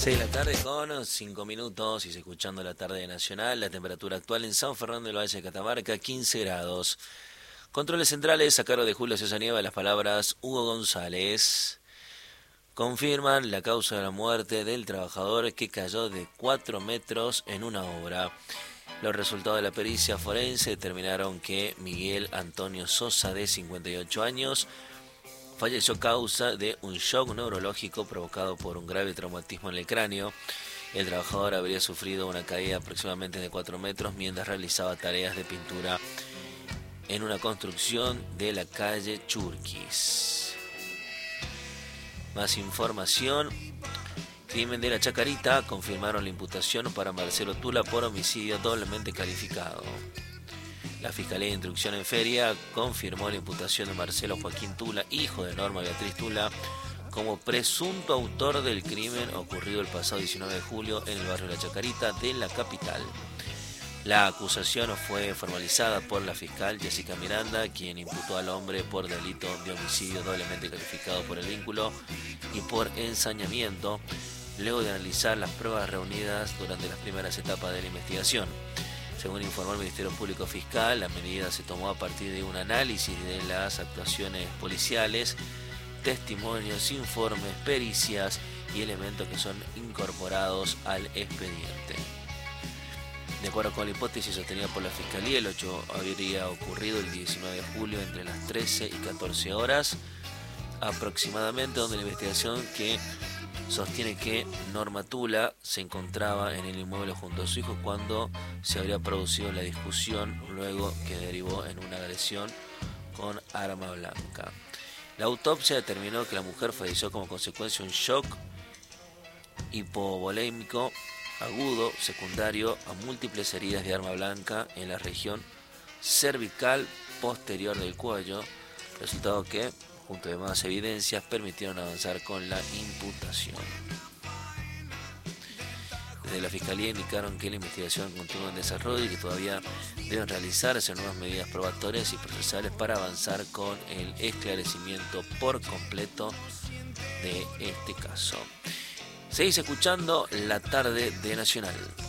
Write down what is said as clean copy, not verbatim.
6 de la tarde con 5 minutos y escuchando la tarde nacional. La temperatura actual en San Fernando del Valle de Catamarca, 15 grados. Controles centrales a cargo de Julio César Nieva. Las palabras Hugo González confirman la causa de la muerte del trabajador que cayó de 4 metros en una obra. Los resultados de la pericia forense determinaron que Miguel Antonio Sosa, de 58 años, falleció a causa de un shock neurológico provocado por un grave traumatismo en el cráneo. El trabajador habría sufrido una caída aproximadamente de 4 metros mientras realizaba tareas de pintura en una construcción de la calle Churquis. Más información. Crimen de la Chacarita. Confirmaron la imputación para Marcelo Tula por homicidio doblemente calificado. La Fiscalía de Instrucción en Feria confirmó la imputación de Marcelo Joaquín Tula, hijo de Norma Beatriz Tula, como presunto autor del crimen ocurrido el pasado 19 de julio en el barrio La Chacarita de la capital. La acusación fue formalizada por la fiscal Jessica Miranda, quien imputó al hombre por delito de homicidio doblemente calificado por el vínculo y por ensañamiento, luego de analizar las pruebas reunidas durante las primeras etapas de la investigación. Según informó el Ministerio Público Fiscal, la medida se tomó a partir de un análisis de las actuaciones policiales, testimonios, informes, pericias y elementos que son incorporados al expediente. De acuerdo con la hipótesis sostenida por la Fiscalía, el hecho habría ocurrido el 19 de julio entre las 13 y 14 horas aproximadamente, donde la investigación que sostiene que Norma Tula se encontraba en el inmueble junto a su hijo cuando se habría producido la discusión, luego que derivó en una agresión con arma blanca. La autopsia determinó que la mujer falleció como consecuencia de un shock hipovolémico agudo secundario a múltiples heridas de arma blanca en la región cervical posterior del cuello, resultado que, junto a más evidencias, permitieron avanzar con la imputación. Desde la Fiscalía indicaron que la investigación continúa en desarrollo y que todavía deben realizarse nuevas medidas probatorias y procesales para avanzar con el esclarecimiento por completo de este caso. Seguís escuchando La Tarde de Nacional.